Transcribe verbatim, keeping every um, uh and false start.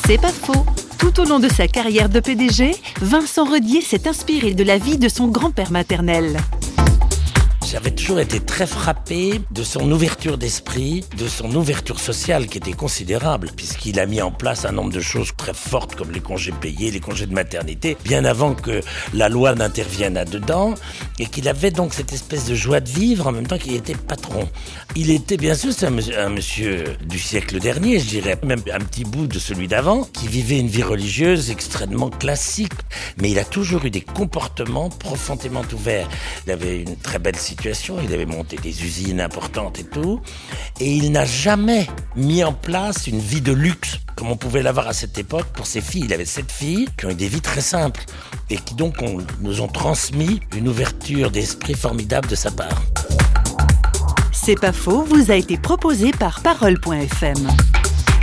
C'est pas faux. Tout au long de sa carrière de P D G, Vincent Redier s'est inspiré de la vie de son grand-père maternel. J'avais toujours été très frappé de son ouverture d'esprit, de son ouverture sociale qui était considérable, puisqu'il a mis en place un nombre de choses très fortes comme les congés payés, les congés de maternité, bien avant que la loi n'intervienne là-dedans, et qu'il avait donc cette espèce de joie de vivre en même temps qu'il était patron. Il était bien sûr c'est un, monsieur, un monsieur du siècle dernier, je dirais, même un petit bout de celui d'avant, qui vivait une vie religieuse extrêmement classique, mais il a toujours eu des comportements profondément ouverts. Il avait une très belle situation. Il avait monté des usines importantes et tout, et il n'a jamais mis en place une vie de luxe comme on pouvait l'avoir à cette époque pour ses filles. Il avait sept filles qui ont eu des vies très simples et qui donc ont, nous ont transmis une ouverture d'esprit formidable de sa part. C'est pas faux, vous a été proposé par Parole point F M.